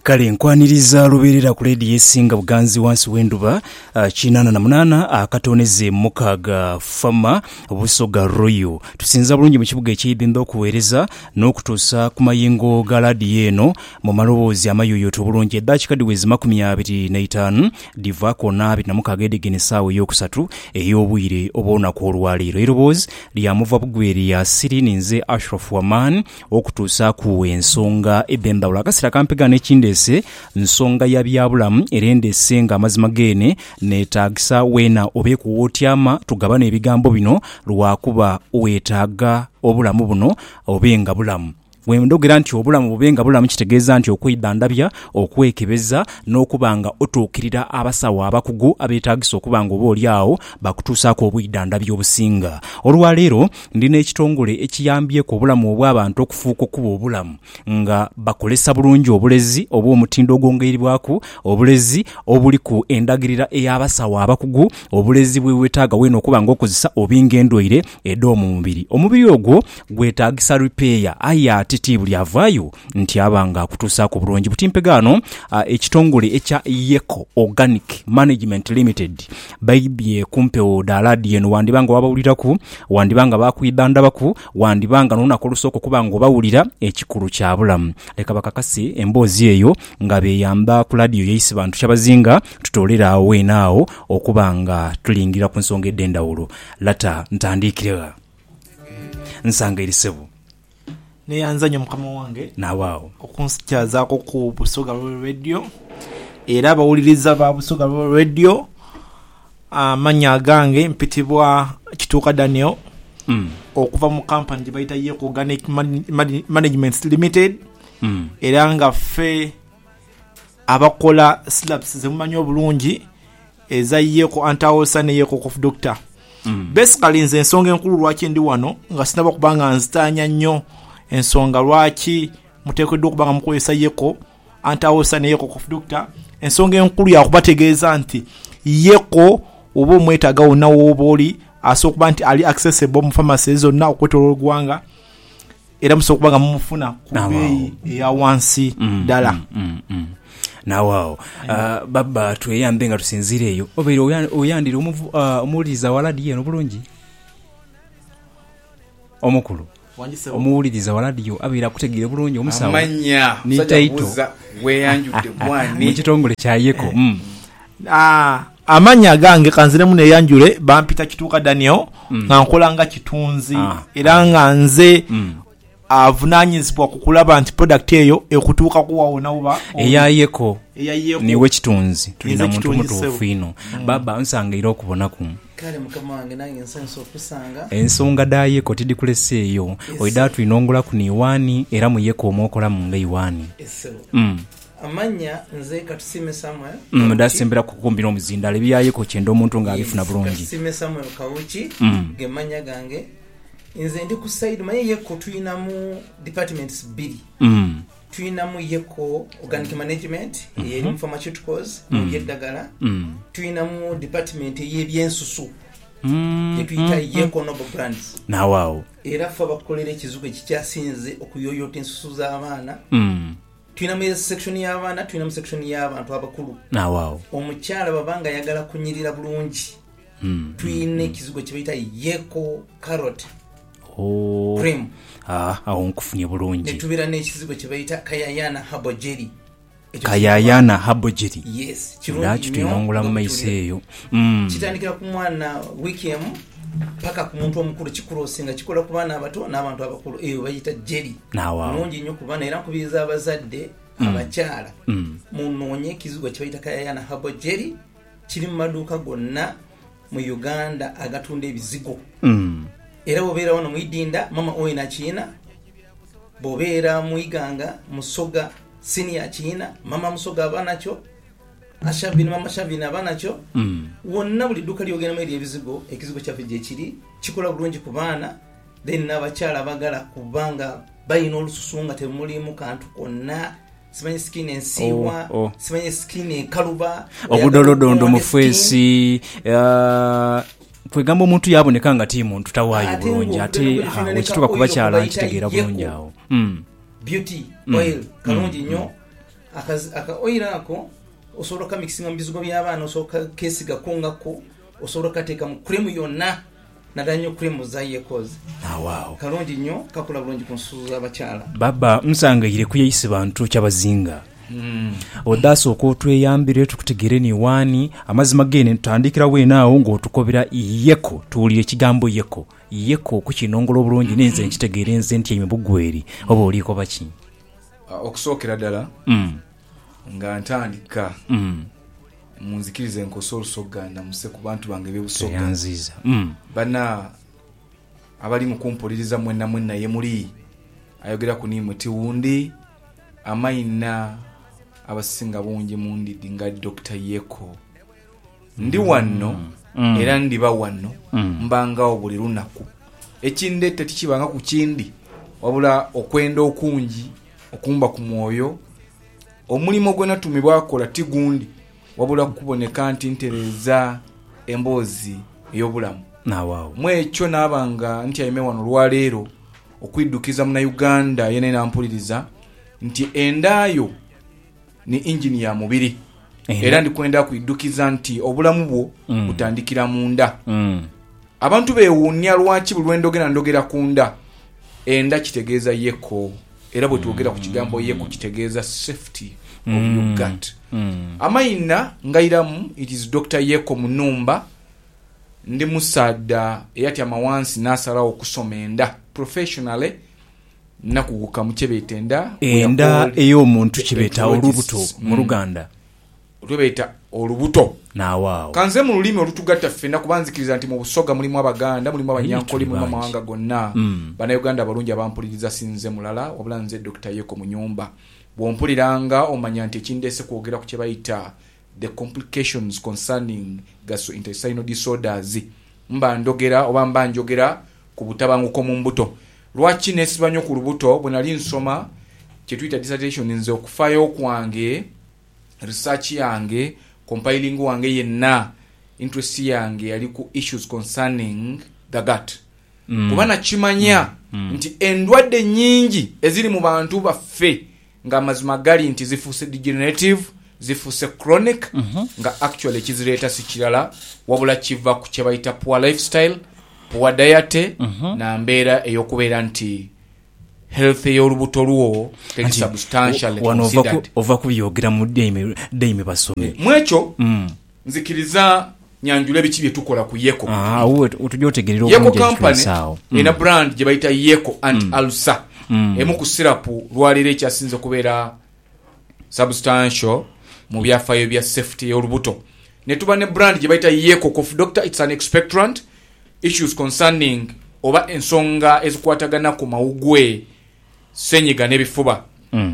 kale nkwaniriza lubeerera ku leedi yesinga buganzi wansi w'enduba 88 akatoneze mukaaga fama busoga royo tusinza bulungi mu kibuga eky'Idinda okuweereza n'okutuusa ku mayingo ga laadiyo eno mu maloboozi amayoyoto bulungi eddakiika diwezi 25 diva kona 26 edegene essaawa ey'okusatu ey'obwire obw'olunaku olwaleero eroboozi lyamuva bugweri ya siri ninze Ashraf Waman okutuusa ku ensonga eddendawulo akaseera kampega n'ekindese nsonga ya byabulamu erendese nga amazima gene neetaagisa weena obeekuwootyama tugabana ebigambo bino lwakuba weetaaga obulamu buno obenga bulamu. Wendogera nti obulamu bubenga bulamu kitegeeza nti okwidandabya okwekebeza n'okubanga otuukirira abasawo abakugu abeetaagisa okubanga oba oli awo bakutuusaako obwidandabya obusinga. Olwaleero ndina ekitongole ekiyambyeko obulamu obw'abantu okufuuka okuba obulamu nga bakolesa bulungi obulezi obw'omutindo ogwongerebwaku, obulezi obuli ku endagirira ey'abasawo abakugu, obulezi bwe weetaaga weena okubanga okozesa obinga endwaire ed'omu mubiri. Omubiri ogwo gwetaagisa repair ayati buli avaayo nti abanga akutuusaako bulungi. Butimpegano ekitongole ekya Yeko Organic Management Limited baibye kumpewo dalaadi eno wandibanga wabawuliraku, wandibanga bakwiddandabaku, wandibanga n'olunaku olusooka okubanga obawulira ekikulu kya bulamu. Leka bakakase emboozi eyo nga beeyamba ku laadiyo yeyise bantu kyabazinga tutolera awo weenaawo okubanga tulingira ku nsonga eddendawulo. Lata ntandiikirira nsanga erisebu neyanzanyo mukama wange nawaawo okunsikyazaako ku Busoga Radio era abawuliriza ba Busoga Radio. Amanya gange mpitibwa Kituuka Daniel okuva mu kampani gye bayita Yeko Organic Management Limited era nga ffe abakola slabs zemumanyi obulungi eza Yeko Antawosa ne Yeko Cough Doctor. Basically nze ensonga enkulu lwaki ndi wano nga sinaba kubanga nzitaanya nnyo ensonga lwaki muteekeddwa okubanga mukozesa Yeko Antawosa ne Yeko Cough Doctor. Ensonga enkulu yakubategeeza nti Yeko oba omwetaaga wonna w'oba oli asobola okuba nti ali accessible mu pharmacy zonna okwetooloola eggwanga era musobola okubanga mumufuna ku bbeeyi eya wansi ddala. Nawaawo baba tweyambe nga tusinzire eyo obeera oyandire omuwuliriza wa laadiyo eno bulungi omukulu omuwuliriza wa laadiyo abeera akutegeere bulungi omusawo amanya nitaito weyanjudde bwani ekitongole kya Yeko. Amanya gange kanziremu neyanjule bampita Kituuka Daniel nga nkola nga kitunzi era nga nze avunaanyizibwa ku kulaba nti product eyo ekutuuka kuwawona oba eya Yeko niwe kitunzi tulina muntu mutuufu ino. Baba nsanga era okubonaku kale mukama wange nange nsanso okusanga ensonga da Yeko tidikulese eyo oida twinongola ku niwani era mu Yeko omwokola mu nga iwani amanya nze Katusime Samuel ndasembera kukumbira omuzindalo bya Yeko kyendo omuntu nga abifuna bulungi. Katusime Samuel Kawuki gemanya gange nze ndi ku side manye Yeko tuyinamu departments 2 tuyinamu Yeko Organic Management yeri pharmaceuticals yeddagala tuyinamu department y'ebyensusu yetuyita Yeko Noble Brands nawaawo era ffe abakolera ekizugo ekikyasinze okuyoyota ensusu z'abaana tuyinamu section y'abaana tuyinamu section y'abantu abakulu nawaawo omukyala babanga ayagala kunyirira bulungi tuyina ekizugo kye bayita Yeko Carrot cream awo nkufunye bulungi. netubira n'ekizigo kye bayita Kayayana Herbal Jelly. Kayayana Herbal Jelly yes kirungi tuyinongola mu maiso eyo kitandikira ku mwana weekend paka ku muntu omukulu kikulosinga kikola ku baana abato n'abantu abakulu eyo bayita jelly nungi nnyo ku baana era nkubiriza abazadde abakyala munoonye ekizigo kye bayita Kayayana Herbal Jelly kiri mu maduuka gonna mu Uganda agatunda ebizigo era bobeera wano mu Idinda mama oyo nakiyina, bobeera mu Iganga Musoga senior kiyina mama Musoga abanakyo, Ashavini mama Shavini abanakyo wonna buli dduuka lyogenda mu ebizigo ekizigo kyaffe gye kiri kikola bulungi ku baana then n'abakyala abagala kubanga bayina olususu nga temulimu kantu konna simanyi skin ensiwa simanyi skin ekaluba obudolodondo mu fesi kwegamba omuntu yaboneka nga ti muntu tawaayo bulungi ate wekituuka ku bakyala nkitegeera bulungi awo beauty oil kalungi nnyo oira ako osobola kamixinga mu bizigo by'abaana osobola kesiga kongako osobola kateeka mu cream yonna nadanyo cream za yekoze wow kalungi nnyo kakola bulungi ku nsusu z'abakyala baba nsangayire kuyayise bantu kyabazinga odaso okutweyambire tukutegere ni wani amazima gene tutandikira wenaawo ng'otukobera yeko tuwulire ekigambo yeko kukinongola obulungi nenze nkitegeere nze nti emibugweri oba oliiko baki okusookera ddala nga ntandika munzikirize nkosa olusoga namuse ku bantu bange bebusoga yanziza bana abali mu kumpuliriza mwenna ye muli ayogera ku nimwe tiwundi amaina abasinga bungi mundidi nga Dr. Yeko ndi wanno era ndiba wanno mbangawo buli lunaku ekindette tikibanga ku kindi wabula okwenda okungi okumba ku mwoyo omulimo gwe natumibwa akola tigundi wabula kuboneka nti ntereza emboozi ey'obulamu mwekyo naabanga nti ayime wano lwaleero okwiddukiza muna Uganda yene nampuliriza nti endaayo ni injini ya mubiri era ndikwenda kuiddukiza nti obulamu bwo butandikira munda abantu beewuunya lwaki buli ndogera kunda enda kitegeeza yeko era bwe tuogera ku kigambo yeko kitegeeza safety of your gut amaina ngairamu it is Dr. Yeko Munumba ndi musada eyati amawansi nasalawo okusoma enda professionally nakuguka mukyebeta enda ey'omuntu kyebeta olubuto mu Luganda olwebeta olubuto nawaawo kanze mu lulimi olutugatta ffenna kubanzikiriza nti mu Busoga mulimu Abaganda mulimu Abanyankole mu mawanga gonna Bannayuganda abalungi abampuliriza sinze mulala wabula nze Dr. Yeko Munyumba bw'ompuliranga omanya nti ekindese kwogera ku kye bayita the complications concerning gastrointestinal disorders mba njogera ku butabanguko mu mbuto lwaki nesiba nnyo ku lubuto bwe nali nsoma kye tuyita dissertation nze okufaayo kwange research yange compiling wange yenna interest yange yali ku issues concerning the gut kubana kimanya nti endwadde nyingi eziri mu bantu baffe nga amazima gali nti zifuuse degenerative zifuuse chronic nga actually kizireeta si kirala wabula kiva ku kye bayita poor lifestyle poor diet na mbeera ey'okubeera nti health y'olubuto lwo teri substantially considered ova kubyogera mu ddayimi basome mwekyo nzikiriza nyanjula ebiki bye tukola ku Yeko otujja otegerera Yeko company ina brand gye bayita Yeko anti-ulcer emu ku sirapu lwaliro ekyasinze kubeera substantial mu byafaayo bya safety y'olubuto ne tuba ne brand gye bayita Yeko Cough Doctor. It's an expectorant issues concerning oba ensonga ezikwatagana ku mawugwe senyiga n'ebifuba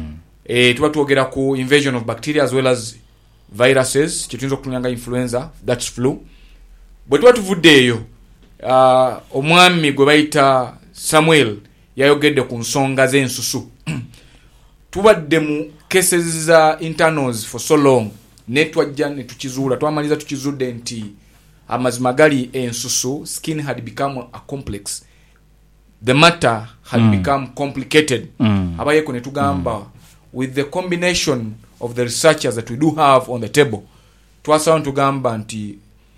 tuba tuogera ku invasion of bacteria as well as viruses kyetuyinza okutunyanga influenza, that's flu. Bwe tuba tuvudde eyo omwami gwe bayita Samuel yayogedde ku nsonga z'ensusu tubadde mu cases za internals for so long netwajja ne tukizuula twamaliza tukizudde nti amazima gali ensusu skin had become a complex, the matter had become complicated. Abayeko ne tugamba with the combination of the researchers that we do have on the table twasawo tugamba nti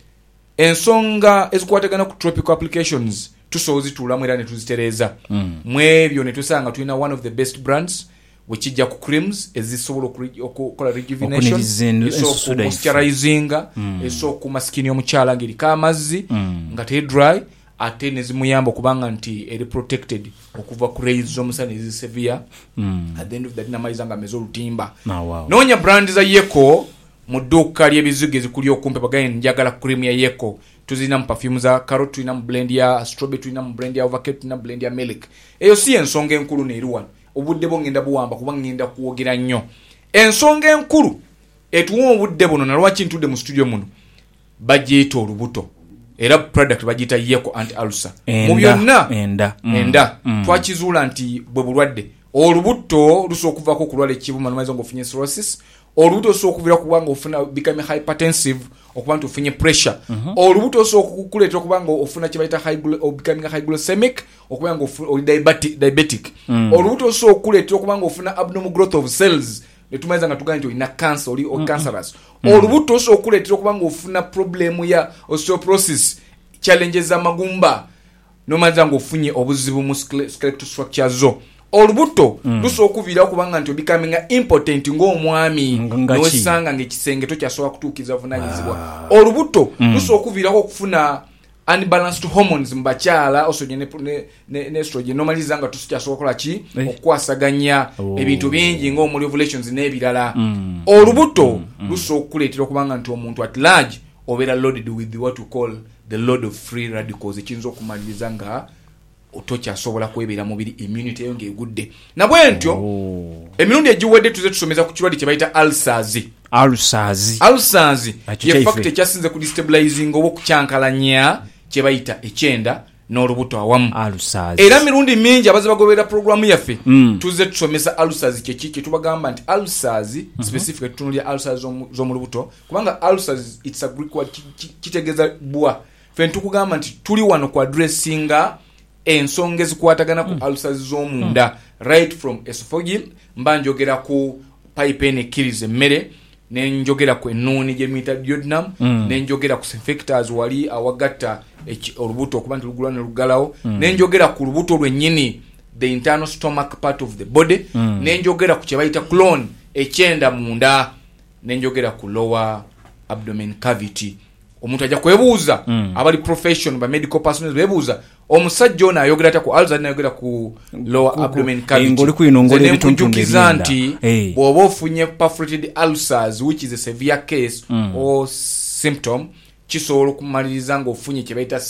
ensonga ezikwatagana ku tropical applications tusobola zituulamu era ne tuzitereza mwebyo ne tusanga tulina one of the best brands wekijja ku creams ezisobola okukola rejuvenation moisturizing esookuuma skin y'omukyala ng'eriko amazzi nga te dry ate ne zimuyamba okubanga nti eri protected okuva ku rays z'omusana ezisevere at the end of the day namaliza nga ameze olutimba. Noonya brand za Yeko mu dduuka ly'ebizigo ezikuli okumpe bagaye njagala cream ya Yeko tuzina mu perfume za carrot, tulina mu blend ya strawberry, tulina mu blend ya avocado, tulina mu blend ya milk. Eyo si ensonga enkulu n'eriwana obudde bwo ngenda buwamba kuba ngenda kuwogera nnyo ensonga enkulu etuwa obudde buno nalwaki ntudde mu studio muno bagiyita olubuto era product bagiyita Yeko anti-ulcer mu byonna enda twakizuula nti bwe bulwadde olubuto lusobola okuvaako okulwala ekibuma nomaliza ng'ofunye cirrhosis, olubuto lusobola okuvira kuba ng'ofuna become hypertensive okuba nti ofunye pressure, olubuto lusobola okukuleetera okuba ng'ofuna kye bayita becoming high glycemic okuba ng'oli diabetic, olubuto lusobola okukuleetera okuba ng'ofuna abnormal growth of cells netumaliza nga tugamba nti olina cancer oli o cancerous olubuto so okuleetera okubanga ofuna problem ya osteoporosis challenges z'amagumba nomaliza nga ofunye obuzibu mu skeletal structure zo olubuto luso okuviira kubanga nti becoming important ng'omwami n'osanga ng'ekisenge tokyasobola kutuukiza vunanyizibwa olubuto luso okuviirako okufuna unbalanced hormones mu bakyala osogye ne estrogen nomaliza nga tukyasobola kola ki okukwasaganya ebintu bingi ng'omuli ovulations n'ebirala olubuto luso okuleetera okubanga nti omuntu at large obeera loaded with what we call the load of free radicals ekiyinza okumaliriza nga otokyasobola kwebeera mubiri immunity eyo ng'egudde nabwe ntyo emirundi egiwedde tuze tusomeza ku kirwadde kye bayita ulcers ye fact ekyasinze ku destabilizing oba okukyankalanya kye bayita ekyenda n'olubuto awamu era mirundi mingi abaze bagoberera programu yaffe tuze tusomesa ulcers kye tubagamba nti ulcers specific tutunulya ulcers z'omu lubuto kubanga ulcers it's a Greek word kitegeeza bwa fe ntukugamba nti tuli wano ku addressinga ensonga ezikwatagana ku ulcers z'omunda right from esophageal mba njogera ku pipe enekkiriza emmere nenjogera ku ennuuni gye muyita duodenum nenjogera ku infectors wali awagatta olubuto okuba nti lugula ne lugalawo nenjogera ku lubuto lwennyini the internal stomach part of the body nenjogera ku kye bayita colon ekyenda munda nenjogera ku lower abdomen cavity omuntu ajja kwebuuza abali profession ba medical personnel bebuuza omusajja ono ayogera ata ku ulcer n'ayogera ku lower abdomen cavity nkunjukiza nti bw'oba ofunye perforated ulcers which is a severe case or symptom kisobola okumaliriza ng'ofunye kye bayita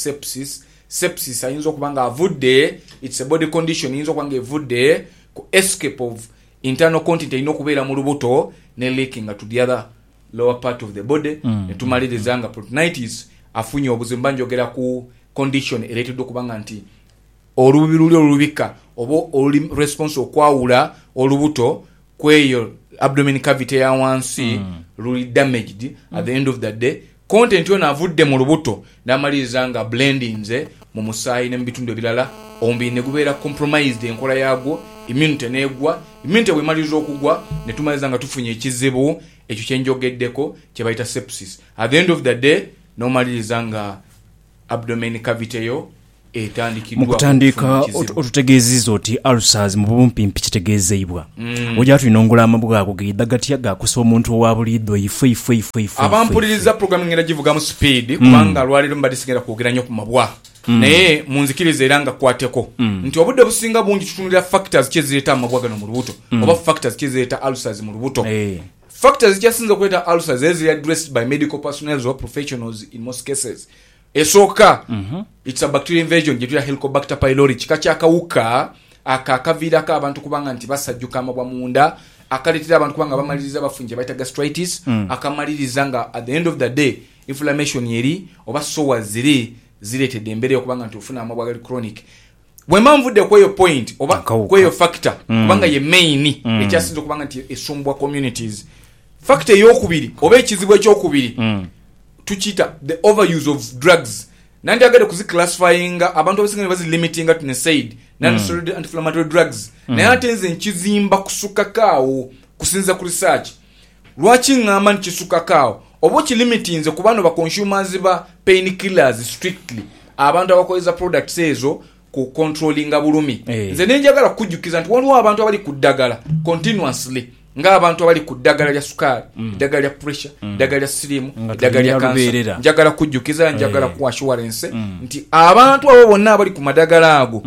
sepsis ayinza okuba nga avudde it's a body condition ayinza okuba nga evudde ku escape of internal content erina okubeera mu lubuto ne leaking to the other lower part of the body netumaliriza nga peritonitis afunye obuzibu banjogera ku condition ereetedde okubanga nti olububi luli olubika oba oli response okwawula olubuto kweyo abdomen cavity ya wansi luli damaged at the end of the day content yona avudde mu lubuto n'amaliriza nga blendinze mu musaayi ne mu bitundu ebirala omubiri ne gubeera compromised enkola yaagwo immunity neegwa immunity bwemaliriza okugwa ne tumaliza nga tufunye ekizibu ekyo kyenjogeddeko kye bayita sepsis at the end of the day n'omaliriza nga abdomen cavity yo etandikiddwa mukutandika otutegeeziza oti ulcers mu bumpimpi kitegeezebwa ojja tuyinongola amabwa ago geddagati agakusa omuntu owa buliddwa ifo abampuliriza programu ngenda givuga mu speed kubanga lwaliro mbadde sigenda kwogera nnyo ku mabwa naye munzikiriza era nga kwateko nti obudde businga bungi tutunulira factors kyezireeta amabwa gano mu lubuto oba factors kyezireeta ulcers mu lubuto factors kyasinza okuleeta ulcers eziri addressed by medical personnel or professionals in most cases esooka it's a bacterial invasion gye tuyita Helicobacter pylori kika kyakawuka akaviirako abantu kubanga nti basajjuka amabwa munda akaleetera abantu kubanga bamaliriza bafunye bayita gastritis akamaliriza nga at the end of the day inflammation yeri oba sores ziri zireetedde embeera okubanga nti ofuna amabwa gali chronic bwemba nvudde kweyo point oba kweyo factor kubanga ye main ekyasinza okubanga nti esumbwa communities factor ey'okubiri oba ekizibu ekyokubiri tukiyita the overuse of drugs nandiyagala kuziclassifyinga abantu abasinga bazilimitinga to NSAID non-steroidal anti-inflammatory drugs naye ate nze nkizimba kusukakaawo kusinza ku research lwaki ngamba nkisukakaawo oba okilimitinze ku bano baconsumers ba painkillers strictly abantu abakozesa products ezo ku controllinga bulumi nze nenjagala kujjukiza nti waliwo abantu abali ku ddagala continuously ng'abantu abali ku ddagala lya sukaali eddagala lya pressure eddagala lya sirimu eddagala lya kansa njagala kujjukiza njagala ku assurance nti abantu abo bonna abali ku madagala ago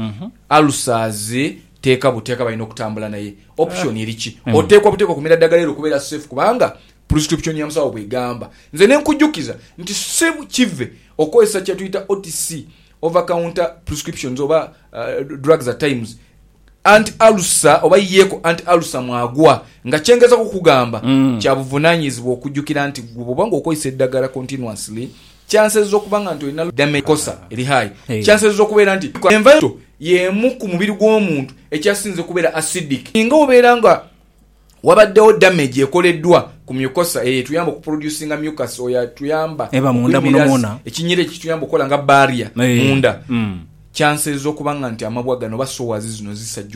ulcers teeka buteeka balina okutambula naye option eriki oteekwa buteekwa kumira ddagala ero okubeera safe kubanga prescription ya musawo bwegamba nze nenkujjukiza nti si kive okozesa kye tuyita OTC over counter prescriptions oba drugs at times anti-ulcer oba yeko anti-ulcer mwagwa nga kyengeza kukugamba kya buvunanyizibwa okujjukira nti bw'obanga okozesa eddagala continuously chances z'okubanga nti olina damage kosa eri high chances z'okubeera nti environment y'emu ku mubiri gw'omuntu ekyasinze okubeera acidic nga obeera nga wabaddewo damage ekoleddwa ku mucosa tuyamba okuproducinga mucus oya tuyamba eba munda munomona ekinyire ekituyamba okukola nga barrier munda chances z'okubanga nti amabwa gano ba sores zino zisajjuka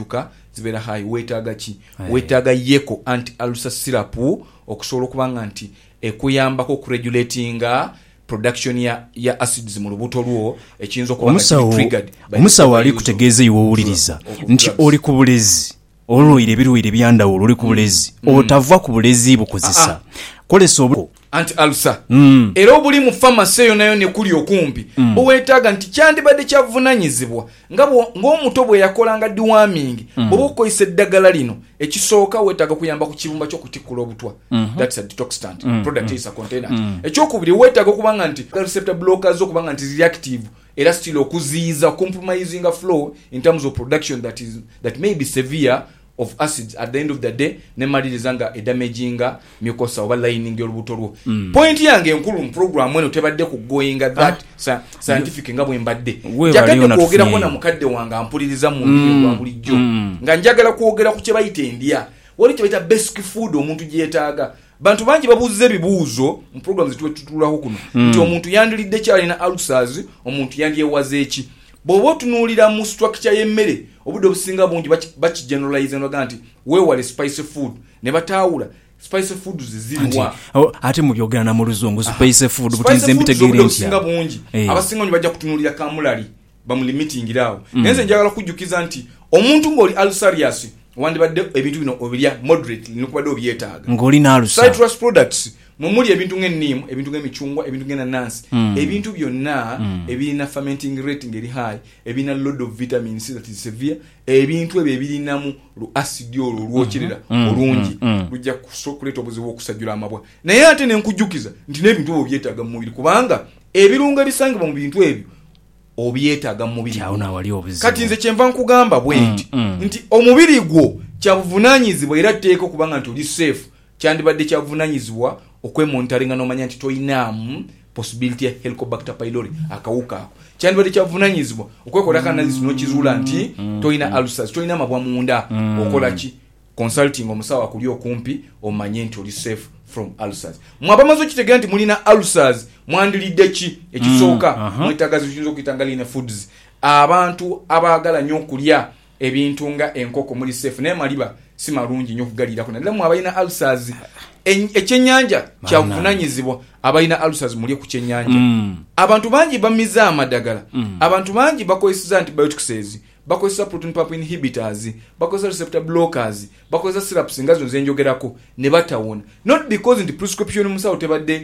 zibeera high weetaaga ki weetaaga yeko anti ulcer syrup okusobola okubanga nti ekuyambako okuregulatinga production ya acids mu lubuto lwo ekiyinza okuba triggered. Omusawo ali kutegeeza iwe owuliriza nti oli ku bulezi olwoyire ebirwire byandawulo oli ku bulezi otava ku bulezi bukozesa kolesa obuko anti ulcer era obuli mu pharmacy eyo nayo ne kuli okumpi oweetaaga nti kyandibadde kyavunanyizibwa ng'omuto bwe yakolanga deworming oba okoyisa eddagala lino ekisooka weetaaga kuyamba ku kibumba ky'okutikkula obutwa that's a detoxant product is a container ekyokubiri weetaaga okubanga nti receptor blockers okubanga nti reactive era still okuziiza compromising a flow in terms of production that may be severe of acids at the end of the day nemaliriza nga edamaginga mucosa oba lining y'olubuto lwo. Point yange enkulu mu program eno tebadde kugoyinga that scientific nga bwe mbadde njagadde kwogerako na mukadde wange ampuliriza mu mbiri lwa bulijjo nga njagala kwogera ku kye bayita endya wali kye bayita basic food omuntu gyetaaga. Bantu bangi babuuza ebibuuzo mu program zetuwe tutulako kuno nti omuntu yandulidde kyalina ulcers omuntu yandyewaze eki bw'oba otunuulira mu structure y'emmere obudde obusinga bungi bakigeneralize noga nti weewale spicy food ne bataawula spicy food ziziriwa ate mu byogera mu luzungu spicy food butinze mbitegeere obusinga bungi abasinga bungi bajja kutunuulira kamulali bamulimitingiraawo naye nze njagala kujjukiza nti omuntu ng'oli ulcerious wandibadde ebintu bino obirya moderately nokubadde obyetaaga ng'olina ulcer. Citrus products mumuli ebintu ng'ennimu ebintu ng'emicungwa ebintu ng'enanansi ebintu byonna ebirina fermenting rating eri high ebirina load of vitamin C that is severe ebintu ebyo ebirinamu lu acid olwo olwokyerera olungi lujja kuleeta obuzibu okusajjula amabwa. Naye ate nenkujjukiza nti n'ebintu ebyo obyetaaga mu mubiri kubanga ebirungo ebisangibwa mu bintu ebyo obyetaaga mu mubiri. Kati nze kyenva nkugamba bwenti nti omubiri gwo kyabuvunaanyizibwa era tteeka okubanga nti oli safe kyandibadde kyabuvunaanyizibwa okwemontaringa n'omanya nti toyinaamu possibility ya Helicobacter pylori akawuka ako kyandibadde kyabuvunaanyizibwa okwekolako analysis n'okizuula nti toyina ulcers toyina amabwa munda okola ki consulting omusawo akuli okumpi omanye nti oli safe from ulcers. Mwabamaze okitegeera nti mulina ulcers mwandilidde ki ekisooka mwetagazi kiyinza okuyitanga line foods. Abantu abaagala nnyo okulya ebintu nga enkoko muli safe naye maliba si malungi nnyo okugalirako naddala mu abalina ulcers ekyennyanja kyavunanyizibwa abalina ulcers mulye ku kyennyanja. Abantu bangi bamiza amadagala abantu bangi bakozesa antibiotics bakozesa proton pump inhibitors bakozesa receptor blockers bakozesa syrups nga zo nze njogerako ne batawona not because nti prescription musawo tebadde